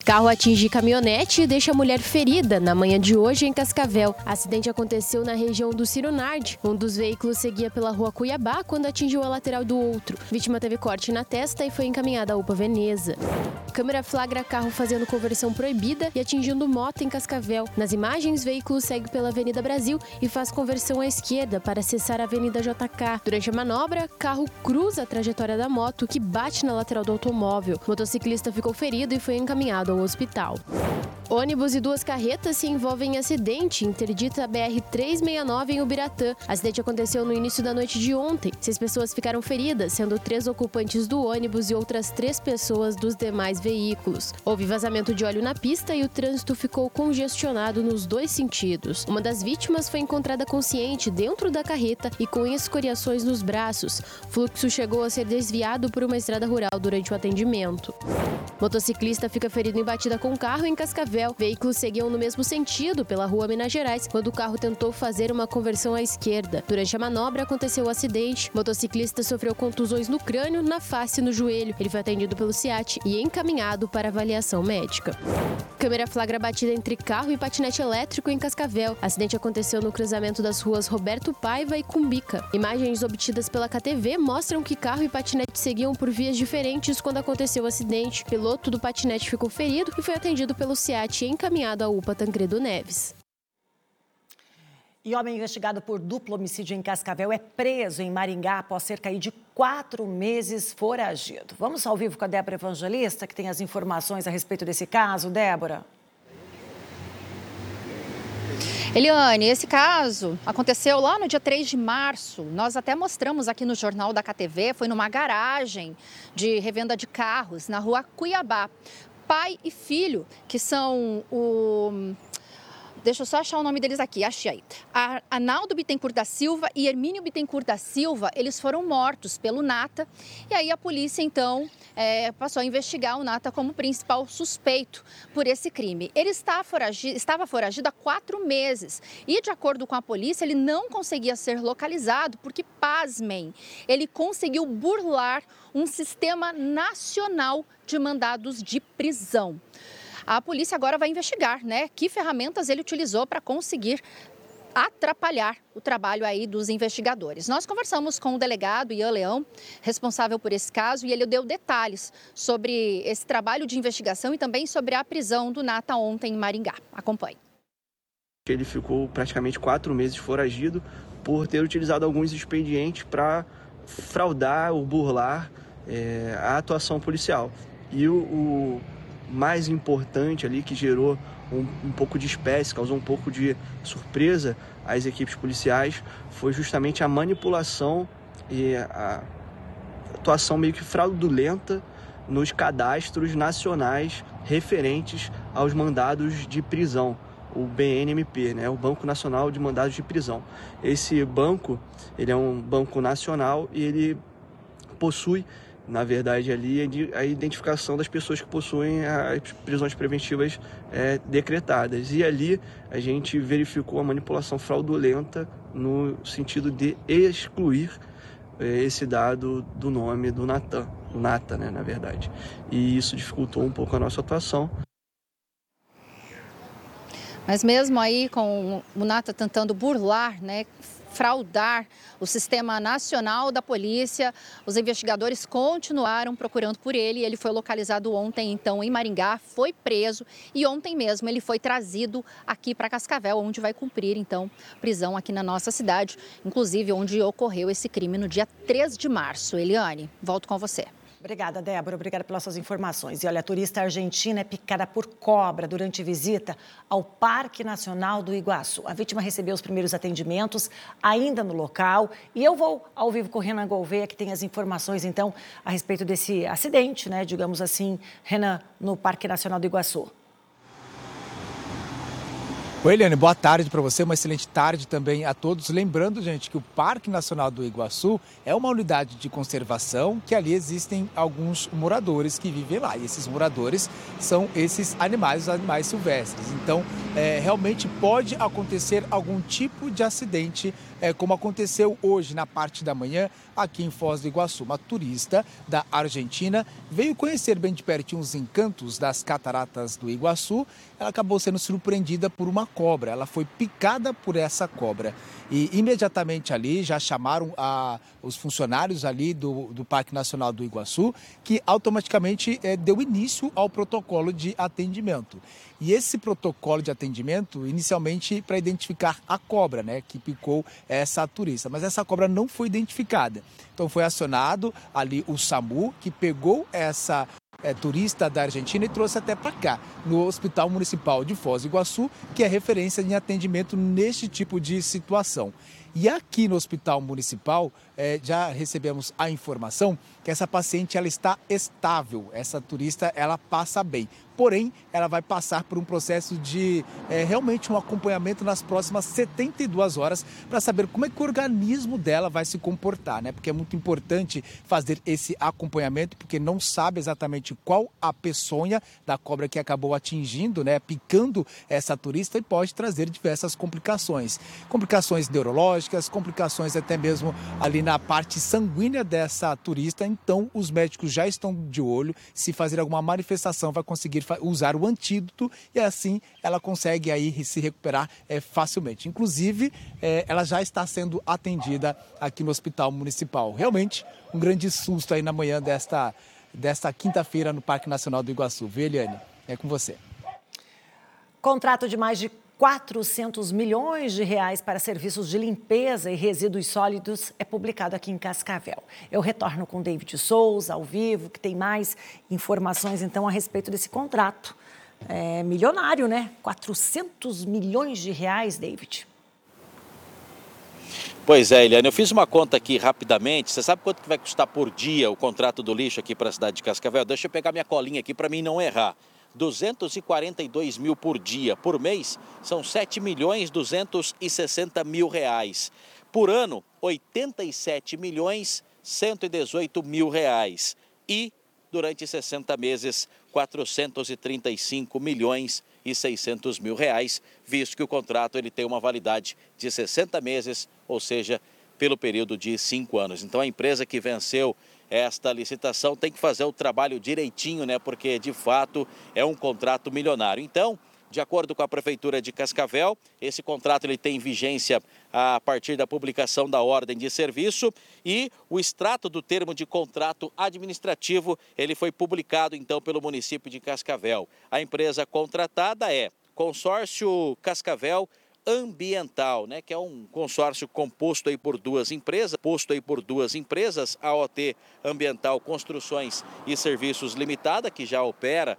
Carro atinge caminhonete e deixa a mulher ferida na manhã de hoje em Cascavel. Acidente aconteceu na região do Ciro Nardi. Um dos veículos seguia pela rua Cuiabá quando atingiu a lateral do outro. Vítima teve corte na testa e foi encaminhada à UPA Veneza. Câmera flagra carro fazendo conversão proibida e atingindo moto em Cascavel. Nas imagens, veículo segue pela Avenida Brasil e faz conversão à esquerda para acessar a Avenida JK. Durante a manobra, carro cruza a trajetória da moto que bate na lateral do automóvel. O motociclista ficou ferido e foi encaminhado ao hospital. Ônibus e 2 carretas se envolvem em acidente, interdita a BR-369 em Ubiratã. Acidente aconteceu no início da noite de ontem. 6 pessoas ficaram feridas, sendo 3 ocupantes do ônibus e outras 3 pessoas dos demais veículos. Houve vazamento de óleo na pista e o trânsito ficou congestionado nos 2 sentidos. Uma das vítimas foi encontrada consciente dentro da carreta e com escoriações nos braços. O fluxo chegou a ser desviado por uma estrada rural durante o atendimento. Motociclista fica ferido em batida com carro em Cascavel. Veículos seguiam no mesmo sentido pela rua Minas Gerais, quando o carro tentou fazer uma conversão à esquerda. Durante a manobra, aconteceu o acidente. O motociclista sofreu contusões no crânio, na face e no joelho. Ele foi atendido pelo SEAT e encaminhado para avaliação médica. Câmera flagra batida entre carro e patinete elétrico em Cascavel. Acidente aconteceu no cruzamento das ruas Roberto Paiva e Cumbica. Imagens obtidas pela KTV mostram que carro e patinete seguiam por vias diferentes quando aconteceu o acidente. O piloto do patinete ficou ferido e foi atendido pelo SEAT e encaminhado à UPA Tancredo Neves. E homem investigado por duplo homicídio em Cascavel é preso em Maringá após cerca de 4 meses foragido. Vamos ao vivo com a Débora Evangelista, que tem as informações a respeito desse caso. Débora. Eliane, esse caso aconteceu lá no dia 3 de março. Nós até mostramos aqui no Jornal da KTV, foi numa garagem de revenda de carros na rua Cuiabá. Pai e filho, que são o... Deixa eu só achar o nome deles aqui, achei. Arnaldo Bittencourt da Silva e Hermínio Bittencourt da Silva, eles foram mortos pelo Nata. E aí a polícia, então, passou a investigar o Nata como principal suspeito por esse crime. Ele estava foragido há 4 meses e, de acordo com a polícia, ele não conseguia ser localizado porque, pasmem, ele conseguiu burlar um sistema nacional de mandados de prisão. A polícia agora vai investigar, que ferramentas ele utilizou para conseguir atrapalhar o trabalho aí dos investigadores. Nós conversamos com o delegado Ian Leão, responsável por esse caso, e ele deu detalhes sobre esse trabalho de investigação e também sobre a prisão do Nata ontem em Maringá. Acompanhe. Ele ficou praticamente 4 meses foragido por ter utilizado alguns expedientes para fraudar ou burlar a atuação policial. E o mais importante ali, que gerou um pouco de espécie, causou um pouco de surpresa às equipes policiais, foi justamente a manipulação e a atuação meio que fraudulenta nos cadastros nacionais referentes aos mandados de prisão, o BNMP, o Banco Nacional de Mandados de Prisão. Esse banco, ele é um banco nacional e ele possui, na verdade, ali a identificação das pessoas que possuem as prisões preventivas decretadas. E ali a gente verificou a manipulação fraudulenta no sentido de excluir esse dado do nome do Nata, na verdade. E isso dificultou um pouco a nossa atuação. Mas mesmo aí com o Nata tentando burlar, fraudar o Sistema Nacional da Polícia, os investigadores continuaram procurando por ele. Ele foi localizado ontem, então, em Maringá, foi preso e ontem mesmo ele foi trazido aqui para Cascavel, onde vai cumprir, então, prisão aqui na nossa cidade, inclusive onde ocorreu esse crime no dia 3 de março. Eliane, volto com você. Obrigada, Débora. Obrigada pelas suas informações. E olha, a turista argentina é picada por cobra durante visita ao Parque Nacional do Iguaçu. A vítima recebeu os primeiros atendimentos ainda no local. E eu vou ao vivo com o Renan Gouveia, que tem as informações, então, a respeito desse acidente, digamos assim, Renan, no Parque Nacional do Iguaçu. Oi, Eliane, boa tarde para você, uma excelente tarde também a todos. Lembrando, gente, que o Parque Nacional do Iguaçu é uma unidade de conservação que ali existem alguns moradores que vivem lá. E esses moradores são esses animais, os animais silvestres. Então, realmente pode acontecer algum tipo de acidente, como aconteceu hoje na parte da manhã aqui em Foz do Iguaçu. Uma turista da Argentina veio conhecer bem de pertinho os encantos das cataratas do Iguaçu. Ela acabou sendo surpreendida por uma cobra. Ela foi picada por essa cobra. E imediatamente ali já chamaram os funcionários ali do Parque Nacional do Iguaçu, que automaticamente deu início ao protocolo de atendimento. E esse protocolo de atendimento, inicialmente para identificar a cobra, né, que picou essa turista. Mas essa cobra não foi identificada. Então foi acionado ali o SAMU, que pegou essa turista da Argentina e trouxe até para cá, no Hospital Municipal de Foz do Iguaçu, que é referência em atendimento neste tipo de situação. E aqui no Hospital Municipal, já recebemos a informação que essa paciente ela está estável, essa turista ela passa bem. Porém, ela vai passar por um processo de realmente um acompanhamento nas próximas 72 horas para saber como é que o organismo dela vai se comportar, né? Porque é muito importante fazer esse acompanhamento, porque não sabe exatamente qual a peçonha da cobra que acabou atingindo, né? Picando essa turista, e pode trazer diversas complicações. Complicações neurológicas, complicações até mesmo ali na parte sanguínea dessa turista. Então, os médicos já estão de olho. Se fazer alguma manifestação, vai conseguir usar o antídoto e assim ela consegue aí se recuperar facilmente. Inclusive, ela já está sendo atendida aqui no Hospital Municipal. Realmente, um grande susto aí na manhã desta quinta-feira no Parque Nacional do Iguaçu. Viu, Eliane? É com você. Contrato de mais de 400 milhões de reais para serviços de limpeza e resíduos sólidos é publicado aqui em Cascavel. Eu retorno com David Souza, ao vivo, que tem mais informações, então, a respeito desse contrato. É milionário, né? 400 milhões de reais, David. Pois é, Eliane, eu fiz uma conta aqui rapidamente. Você sabe quanto que vai custar por dia o contrato do lixo aqui para a cidade de Cascavel? Deixa eu pegar minha colinha aqui para mim não errar. 242 mil por dia. Por mês, são 7.260.000 reais. Por ano, 87.118.000 reais. E, durante 60 meses, 435.600.000 reais, visto que o contrato ele tem uma validade de 60 meses, ou seja, pelo período de 5 anos. Então, a empresa que venceu esta licitação tem que fazer o trabalho direitinho, né? Porque, de fato, é um contrato milionário. Então, de acordo com a Prefeitura de Cascavel, esse contrato ele tem vigência a partir da publicação da ordem de serviço e o extrato do termo de contrato administrativo ele foi publicado, então, pelo município de Cascavel. A empresa contratada é Consórcio Cascavel Ambiental, né, que é um consórcio composto aí por duas empresas, AOT Ambiental Construções e Serviços Limitada, que já opera